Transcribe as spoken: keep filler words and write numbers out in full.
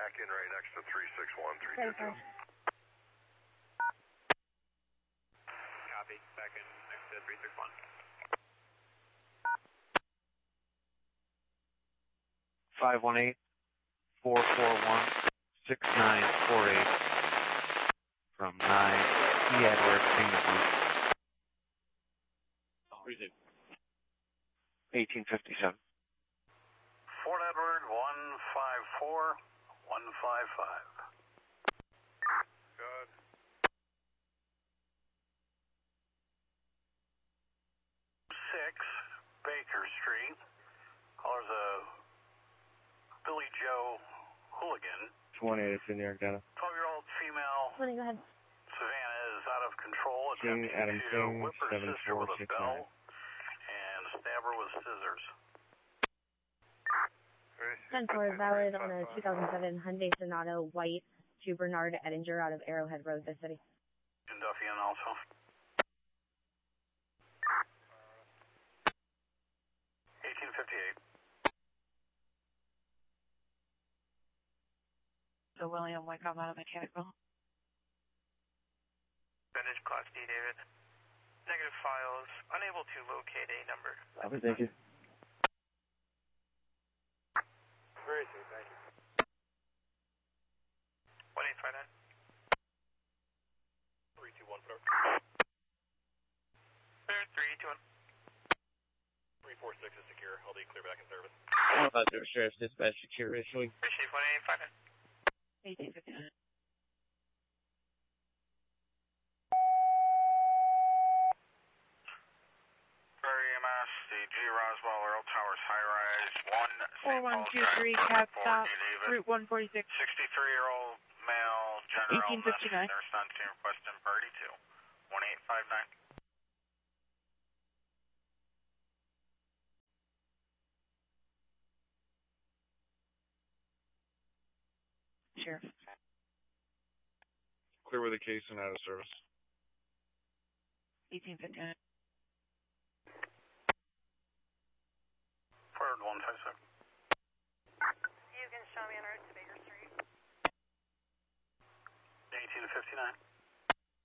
back in right next to three six one, three two two. Copy, back in next to three six one. five one eight, four four one, six nine four eight from nine E. Edward Singapore. eighteen fifty-seven. Fort Edward, one five four, one five five. Good. six, Baker Street. Caller's a Billy Joe Hooligan. twenty-eight, it's in New York Data. twelve-year-old female. Honey, go ahead. Savannah is out of control. King, Attempting Adam to King, whip her seven sister four with a six bell nine. and stab her with scissors. ten four valid on a two thousand seven Hyundai Sonata white to Bernard Ettinger out of Arrowhead Road, the city. And Duffian also. eighteen fifty-eight. So William Wyckoff out of mechanical. Vintage Class D, David. Negative files, unable to locate a number. Copy, thank you. Very good, thank you. one eight five nine. three two one, four. Clear, three two one. three four six is secure. L D clear back in service. How about the Sheriff's Dispatch secure issuing? Appreciate one eight five nine. eighteen fifty-nine. Prairie M S, the G. Roswell Earl Towers high rise, one four one two three, cab stop, Route one forty-six. sixty-three-year-old male, general eighteen fifty-nine. nurse on scene requesting party two. one eight five nine. Sheriff. Clear with the case and out of service. eighteen fifty-nine. Forward one five seven. You can show me on route to Baker Street. eighteen fifty-nine.